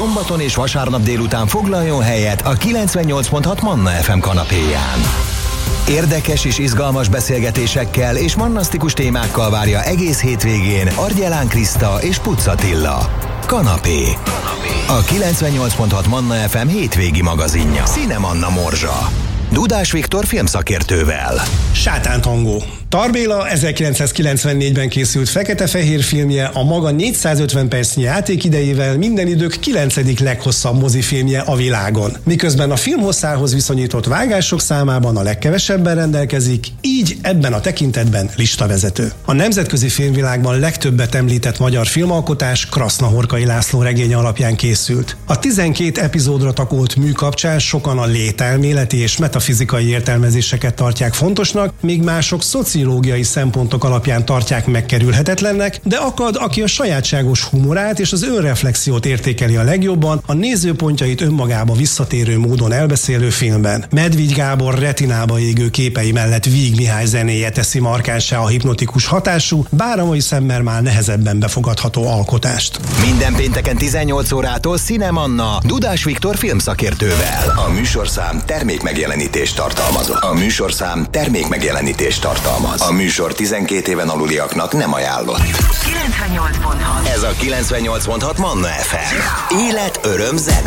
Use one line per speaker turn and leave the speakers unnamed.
szombaton és vasárnap délután foglaljon helyet a 98.6 Manna FM kanapéján. Érdekes és izgalmas beszélgetésekkel és mannasztikus témákkal várja egész hétvégén Argyelán Kriszta és Pucz Attila. Kanapé. A 98.6 Manna FM hétvégi magazinja. Színe Manna Morzsa. Dudás Viktor filmszakértővel.
Sátántangó. Tar Béla 1994-ben készült fekete-fehér filmje a maga 450 percnyi játékidejével minden idők 9. leghosszabb mozifilmje a világon. Miközben a film hosszához viszonyított vágások számában a legkevesebben rendelkezik, így ebben a tekintetben listavezető. A nemzetközi filmvilágban legtöbbet említett magyar filmalkotás Krasznahorkai László regénye alapján készült. A 12 epizódra takolt mű kapcsán sokan a lételméleti és metafizikai értelmezéseket tartják fontosnak, míg mások szociológiai szempontok alapján tartják megkerülhetetlennek, de akad, aki a sajátságos humorát és az önreflexiót értékeli a legjobban, a nézőpontjait önmagába visszatérő módon elbeszélő filmben. Medvigy Gábor retinába égő képei mellett Víg Mihály zenéje teszi markánsá a hipnotikus hatású, bár a mai szemmel már nehezebben befogadható alkotást.
Minden pénteken 18 órától Színe Manna Dudás Viktor filmszakértővel. A műsorszám termékmegjelenítést tartalmaz. A műsor 12 éven aluliaknak nem ajánlott.
98.6.
Ez a 98.6 Manna FM. Élet, öröm, zene.